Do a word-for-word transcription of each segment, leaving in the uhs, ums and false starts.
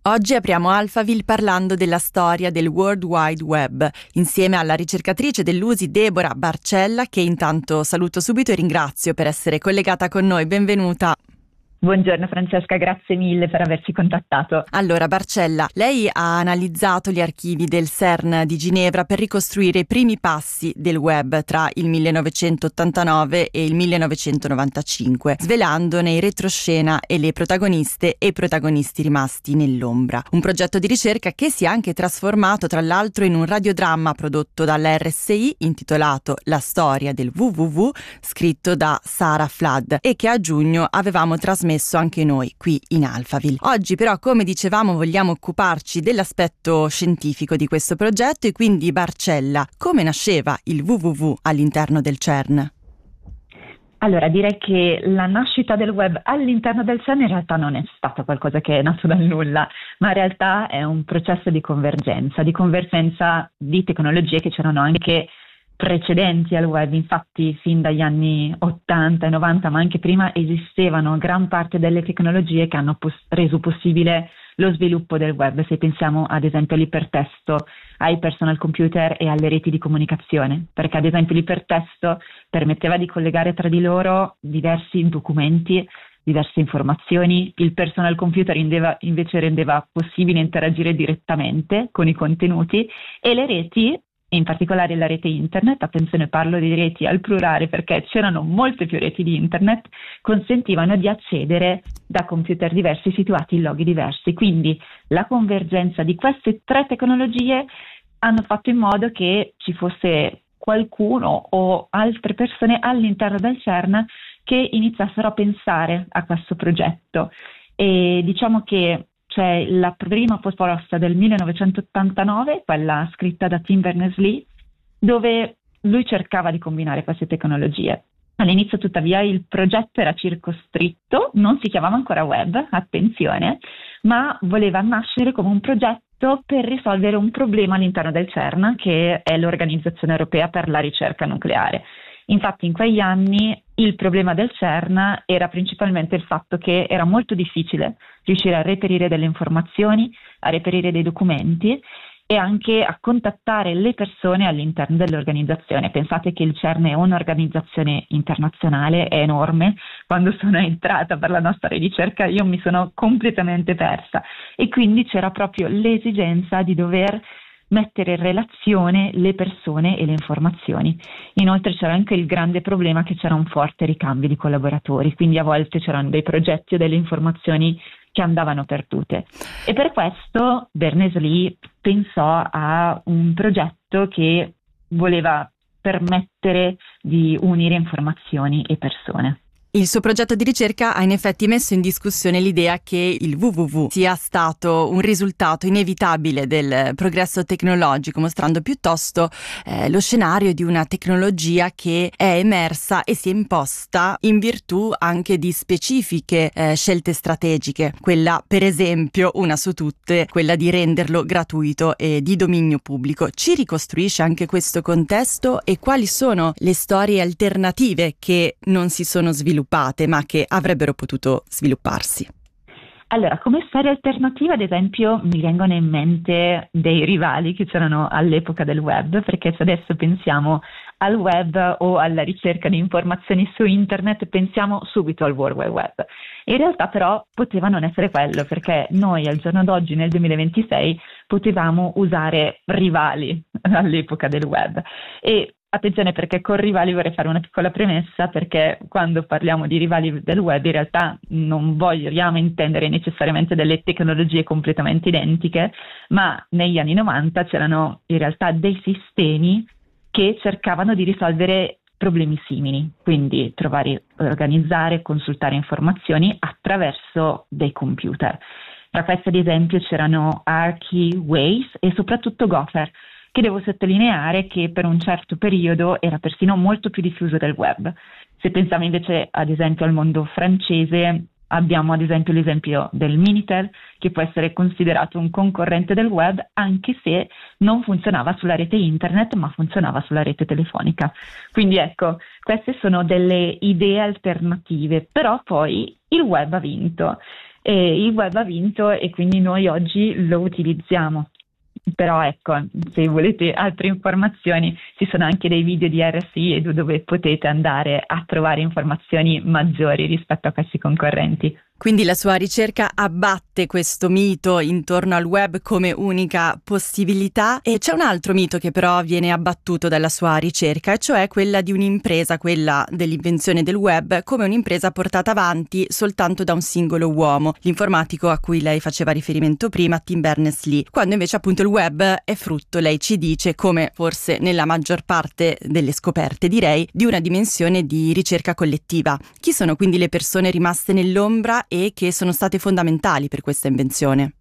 Oggi apriamo Alphaville parlando della storia del World Wide Web, insieme alla ricercatrice dell'U S I Deborah Barcella, che intanto saluto subito e ringrazio per essere collegata con noi. Benvenuta. Buongiorno Francesca, grazie mille per averci contattato. Allora Barcella, lei ha analizzato gli archivi del CERN di Ginevra per ricostruire i primi passi del web tra il millenovecentottantanove e il millenovecentonovantacinque, svelandone in retroscena e le protagoniste e i protagonisti rimasti nell'ombra. Un progetto di ricerca che si è anche trasformato tra l'altro in un radiodramma prodotto dalla R S I intitolato La storia del W W W, scritto da Sarah Flood, e che a giugno avevamo trasmesso anche noi qui in Alphaville. Oggi però, come dicevamo, vogliamo occuparci dell'aspetto scientifico di questo progetto e quindi Barcella, come nasceva il W W W all'interno del CERN? Allora, direi che la nascita del web all'interno del CERN in realtà non è stato qualcosa che è nato dal nulla, ma in realtà è un processo di convergenza, di convergenza di tecnologie che c'erano anche precedenti al web. Infatti fin dagli anni ottanta e novanta, ma anche prima, esistevano gran parte delle tecnologie che hanno pos- reso possibile lo sviluppo del web. Se pensiamo ad esempio all'ipertesto, ai personal computer e alle reti di comunicazione, perché ad esempio l'ipertesto permetteva di collegare tra di loro diversi documenti, diverse informazioni. Il personal computer indeva, invece rendeva possibile interagire direttamente con i contenuti, e le reti, in particolare la rete internet, attenzione, parlo di reti al plurale perché c'erano molte più reti di internet, consentivano di accedere da computer diversi situati in luoghi diversi. Quindi la convergenza di queste tre tecnologie hanno fatto in modo che ci fosse qualcuno o altre persone all'interno del CERN che iniziassero a pensare a questo progetto. E diciamo che c'è la prima proposta del millenovecentottantanove, quella scritta da Tim Berners-Lee, dove lui cercava di combinare queste tecnologie. All'inizio tuttavia il progetto era circoscritto, non si chiamava ancora web, attenzione, ma voleva nascere come un progetto per risolvere un problema all'interno del CERN, che è l'Organizzazione Europea per la Ricerca Nucleare. Infatti in quegli anni il problema del CERN era principalmente il fatto che era molto difficile riuscire a reperire delle informazioni, a reperire dei documenti e anche a contattare le persone all'interno dell'organizzazione. Pensate che il CERN è un'organizzazione internazionale, è enorme. Quando sono entrata per la nostra ricerca io mi sono completamente persa, e quindi c'era proprio l'esigenza di dover mettere in relazione le persone e le informazioni. Inoltre c'era anche il grande problema che c'era un forte ricambio di collaboratori, quindi a volte c'erano dei progetti o delle informazioni che andavano perdute. E per questo Berners-Lee pensò a un progetto che voleva permettere di unire informazioni e persone. Il suo progetto di ricerca ha in effetti messo in discussione l'idea che il W W W sia stato un risultato inevitabile del progresso tecnologico, mostrando piuttosto eh, lo scenario di una tecnologia che è emersa e si è imposta in virtù anche di specifiche eh, scelte strategiche. Quella, per esempio, una su tutte, quella di renderlo gratuito e di dominio pubblico. Ci ricostruisce anche questo contesto e quali sono le storie alternative che non si sono sviluppate ma che avrebbero potuto svilupparsi? Allora, come storia alternativa, ad esempio, mi vengono in mente dei rivali che c'erano all'epoca del web, perché se adesso pensiamo al web o alla ricerca di informazioni su internet, pensiamo subito al World Wide Web. In realtà però poteva non essere quello, perché noi al giorno d'oggi, nel duemilaventisei, potevamo usare rivali all'epoca del web. E attenzione, perché con rivali vorrei fare una piccola premessa, perché quando parliamo di rivali del web in realtà non vogliamo intendere necessariamente delle tecnologie completamente identiche, ma negli anni novanta c'erano in realtà dei sistemi che cercavano di risolvere problemi simili, quindi trovare, organizzare, consultare informazioni attraverso dei computer. Tra questi ad esempio c'erano Archie, Waze e soprattutto Gopher, che devo sottolineare che per un certo periodo era persino molto più diffuso del web. Se pensiamo invece ad esempio al mondo francese, abbiamo ad esempio l'esempio del Minitel, che può essere considerato un concorrente del web anche se non funzionava sulla rete internet ma funzionava sulla rete telefonica. Quindi ecco, queste sono delle idee alternative, però poi il web ha vinto. e il web ha vinto e quindi noi oggi lo utilizziamo. Però ecco, se volete altre informazioni ci sono anche dei video di R S I dove potete andare a trovare informazioni maggiori rispetto a questi concorrenti. Quindi la sua ricerca abbatte questo mito intorno al web come unica possibilità, e c'è un altro mito che però viene abbattuto dalla sua ricerca, e cioè quella di un'impresa, quella dell'invenzione del web, come un'impresa portata avanti soltanto da un singolo uomo, l'informatico a cui lei faceva riferimento prima, Tim Berners-Lee, quando invece appunto il web è frutto, lei ci dice, come forse nella maggior parte delle scoperte direi, di una dimensione di ricerca collettiva. Chi sono quindi le persone rimaste nell'ombra e che sono state fondamentali per questa invenzione?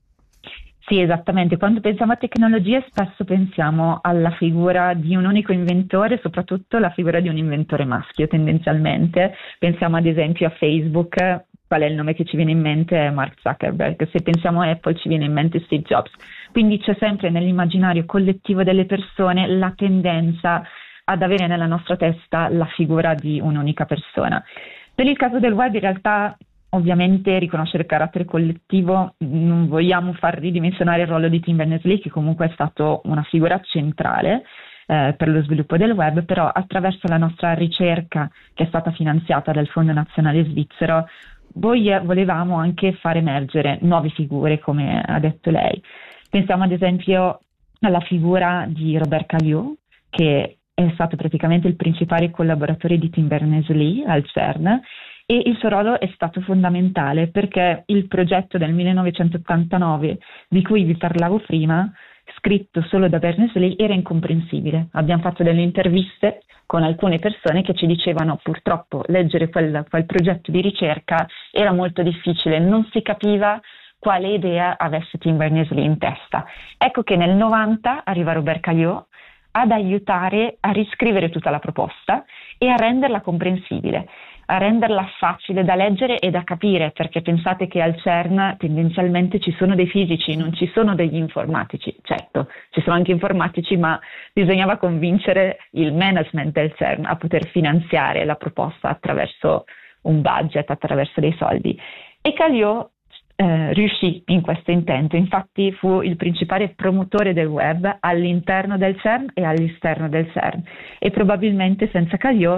Sì, esattamente. Quando pensiamo a tecnologie spesso pensiamo alla figura di un unico inventore, soprattutto la figura di un inventore maschio tendenzialmente. Pensiamo ad esempio a Facebook, qual è il nome che ci viene in mente? È Mark Zuckerberg. Se pensiamo a Apple ci viene in mente Steve Jobs. Quindi c'è sempre nell'immaginario collettivo delle persone la tendenza ad avere nella nostra testa la figura di un'unica persona. Per il caso del web in realtà ovviamente riconoscere il carattere collettivo, non vogliamo far ridimensionare il ruolo di Tim Berners-Lee, che comunque è stato una figura centrale eh, per lo sviluppo del web, però attraverso la nostra ricerca che è stata finanziata dal Fondo Nazionale Svizzero voi, volevamo anche far emergere nuove figure, come ha detto lei. Pensiamo ad esempio alla figura di Robert Cailliau, che è stato praticamente il principale collaboratore di Tim Berners-Lee al CERN, e il suo ruolo è stato fondamentale perché il progetto del millenovecentottantanove di cui vi parlavo prima, scritto solo da Berners-Lee, era incomprensibile. Abbiamo fatto delle interviste con alcune persone che ci dicevano purtroppo leggere quel, quel progetto di ricerca era molto difficile, non si capiva quale idea avesse Tim Berners-Lee in testa. Ecco che nel novanta arriva Robert Cailliau ad aiutare a riscrivere tutta la proposta e a renderla comprensibile, a renderla facile da leggere e da capire, perché pensate che al CERN tendenzialmente ci sono dei fisici, non ci sono degli informatici. Certo, ci sono anche informatici, ma bisognava convincere il management del CERN a poter finanziare la proposta attraverso un budget, attraverso dei soldi. E Cailliau Eh, riuscì in questo intento, infatti fu il principale promotore del web all'interno del CERN e all'esterno del CERN, e probabilmente senza Cailliau,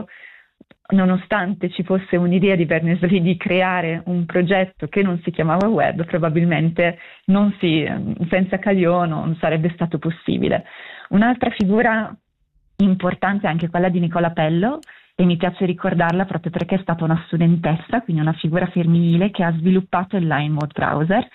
nonostante ci fosse un'idea di Berners-Lee di creare un progetto che non si chiamava web, probabilmente non si, senza Cailliau non sarebbe stato possibile. Un'altra figura importante è anche quella di Nicola Pello, e mi piace ricordarla proprio perché è stata una studentessa, quindi una figura femminile che ha sviluppato il Line Mode Browser,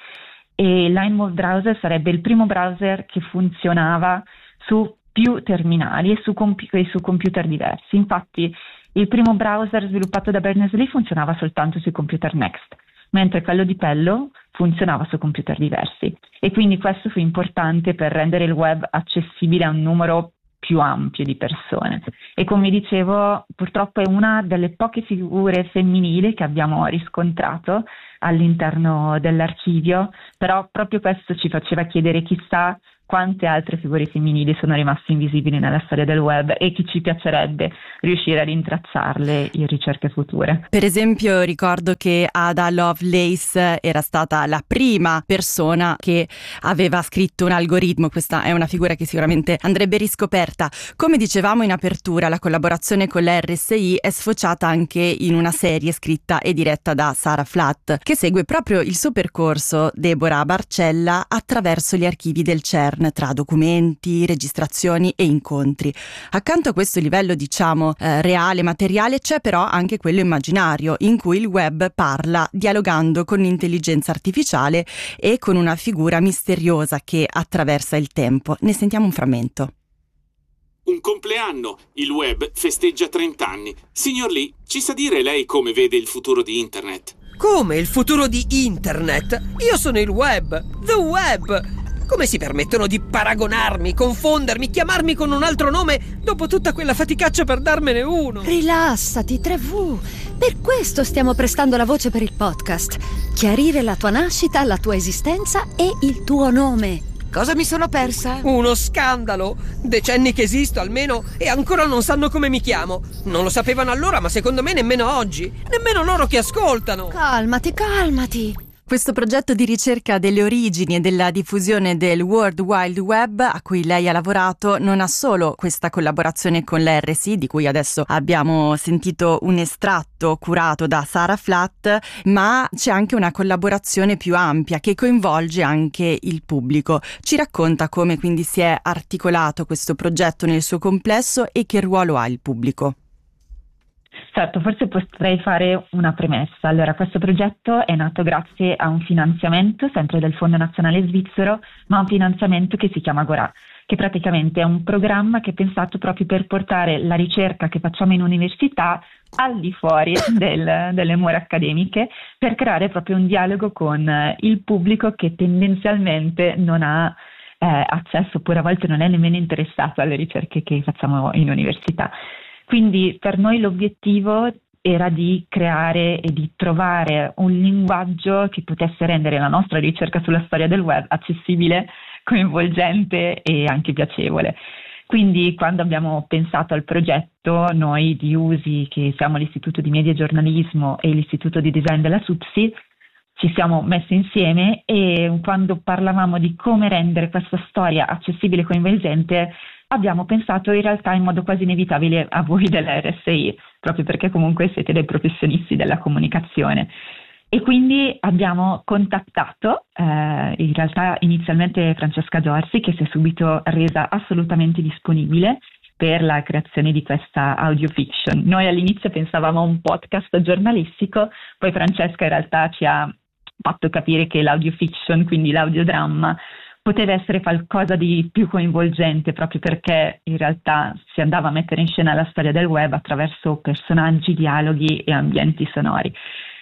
e il Line Mode Browser sarebbe il primo browser che funzionava su più terminali e su, compi- e su computer diversi. Infatti il primo browser sviluppato da Berners-Lee funzionava soltanto sui computer Next, mentre quello di Pello funzionava su computer diversi, e quindi questo fu importante per rendere il web accessibile a un numero più ampio di persone. E come dicevo, purtroppo è una delle poche figure femminili che abbiamo riscontrato all'interno dell'archivio, però proprio questo ci faceva chiedere chissà quante altre figure femminili sono rimaste invisibili nella storia del web e che ci piacerebbe riuscire a rintracciarle in ricerche future. Per esempio ricordo che Ada Lovelace era stata la prima persona che aveva scritto un algoritmo. Questa è una figura che sicuramente andrebbe riscoperta. Come dicevamo in apertura, la collaborazione con la R S I è sfociata anche in una serie scritta e diretta da Sara Flatt, che segue proprio il suo percorso, Deborah Barcella, attraverso gli archivi del CERN, tra documenti, registrazioni e incontri. Accanto a questo livello, diciamo, eh, reale, materiale, c'è però anche quello immaginario, in cui il web parla dialogando con l'intelligenza artificiale e con una figura misteriosa che attraversa il tempo. Ne sentiamo un frammento. Un compleanno, il web festeggia trenta anni. Signor Lee, ci sa dire lei come vede il futuro di Internet? Come il futuro di Internet? Io sono il web, the web! Come si permettono di paragonarmi, confondermi, chiamarmi con un altro nome dopo tutta quella faticaccia per darmene uno? Rilassati, tre vu. Per questo stiamo prestando la voce per il podcast. Chiarire la tua nascita, la tua esistenza e il tuo nome. Cosa mi sono persa? Uno scandalo! Decenni che esisto almeno e ancora non sanno come mi chiamo. Non lo sapevano allora, ma secondo me nemmeno oggi. Nemmeno loro che ascoltano. Calmati, calmati. Questo progetto di ricerca delle origini e della diffusione del World Wide Web a cui lei ha lavorato non ha solo questa collaborazione con l'R S I, di cui adesso abbiamo sentito un estratto curato da Sara Flatt, ma c'è anche una collaborazione più ampia che coinvolge anche il pubblico. Ci racconta come quindi si è articolato questo progetto nel suo complesso e che ruolo ha il pubblico? Certo, forse potrei fare una premessa. Allora, questo progetto è nato grazie a un finanziamento, sempre del Fondo Nazionale Svizzero, ma un finanziamento che si chiama Agora, che praticamente è un programma che è pensato proprio per portare la ricerca che facciamo in università al di fuori del, delle mura accademiche, per creare proprio un dialogo con il pubblico che tendenzialmente non ha eh, accesso, oppure a volte non è nemmeno interessato alle ricerche che facciamo in università. Quindi per noi l'obiettivo era di creare e di trovare un linguaggio che potesse rendere la nostra ricerca sulla storia del web accessibile, coinvolgente e anche piacevole. Quindi quando abbiamo pensato al progetto, noi di U S I, che siamo l'Istituto di Media e Giornalismo e l'Istituto di Design della S U P S I, ci siamo messi insieme e quando parlavamo di come rendere questa storia accessibile e coinvolgente, abbiamo pensato in realtà in modo quasi inevitabile a voi dell'R S I, proprio perché comunque siete dei professionisti della comunicazione. E quindi abbiamo contattato, eh, in realtà inizialmente Francesca Giorsi, che si è subito resa assolutamente disponibile per la creazione di questa audio fiction. Noi all'inizio pensavamo a un podcast giornalistico, poi Francesca in realtà ci ha fatto capire che l'audio fiction, quindi l'audiodramma, poteva essere qualcosa di più coinvolgente, proprio perché in realtà si andava a mettere in scena la storia del web attraverso personaggi, dialoghi e ambienti sonori.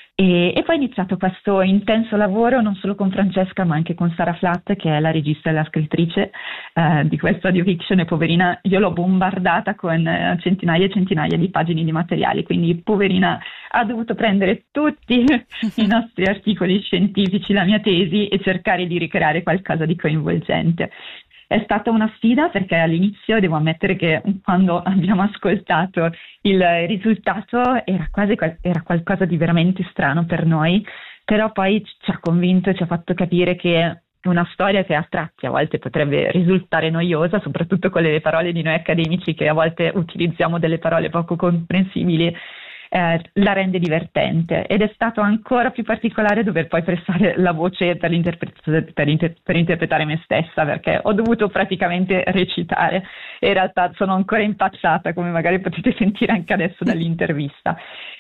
E, e poi è iniziato questo intenso lavoro non solo con Francesca ma anche con Sara Flatt, che è la regista e la scrittrice eh, di questo audio fiction, e poverina io l'ho bombardata con eh, centinaia e centinaia di pagine di materiali, quindi poverina ha dovuto prendere tutti i nostri articoli scientifici, la mia tesi, e cercare di ricreare qualcosa di coinvolgente. È stata una sfida perché all'inizio devo ammettere che quando abbiamo ascoltato il risultato era quasi era qualcosa di veramente strano per noi, però poi ci ha convinto e ci ha fatto capire che una storia che a tratti a volte potrebbe risultare noiosa, soprattutto con le parole di noi accademici che a volte utilizziamo delle parole poco comprensibili, Eh, la rende divertente, ed è stato ancora più particolare dover poi prestare la voce per, per, inter- per interpretare me stessa, perché ho dovuto praticamente recitare e in realtà sono ancora impacciata, come magari potete sentire anche adesso dall'intervista.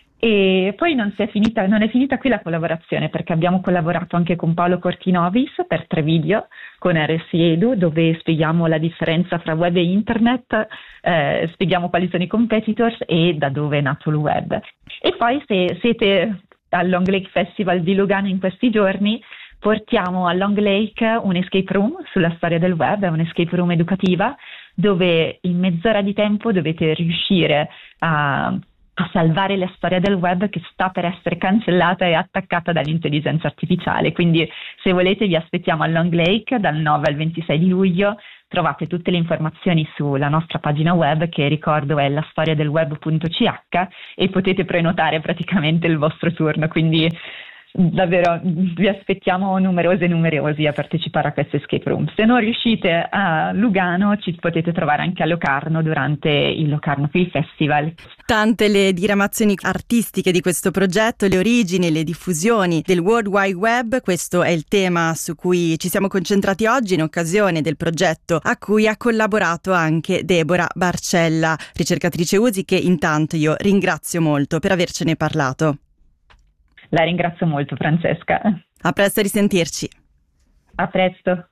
E poi non, si è finita, non è finita qui la collaborazione, perché abbiamo collaborato anche con Paolo Cortinovis per tre video con R S I Edu, dove spieghiamo la differenza fra web e internet, eh, spieghiamo quali sono i competitors e da dove è nato il web. E poi se siete al Long Lake Festival di Lugano in questi giorni, portiamo a Long Lake un escape room sulla storia del web, è un escape room educativa dove in mezz'ora di tempo dovete riuscire a a salvare la storia del web che sta per essere cancellata e attaccata dall'intelligenza artificiale. Quindi se volete vi aspettiamo a Long Lake dal nove al ventisei di luglio, trovate tutte le informazioni sulla nostra pagina web, che ricordo è la storia del web punto c h, e potete prenotare praticamente il vostro turno, quindi davvero vi aspettiamo numerose e numerosi a partecipare a questo escape room. Se non riuscite a Lugano ci potete trovare anche a Locarno durante il Locarno Film Festival. Tante le diramazioni artistiche di questo progetto, le origini, le diffusioni del World Wide Web. Questo è il tema su cui ci siamo concentrati oggi in occasione del progetto a cui ha collaborato anche Deborah Barcella, ricercatrice U S I, che intanto io ringrazio molto per avercene parlato. La ringrazio molto, Francesca. A presto, a risentirci. A presto.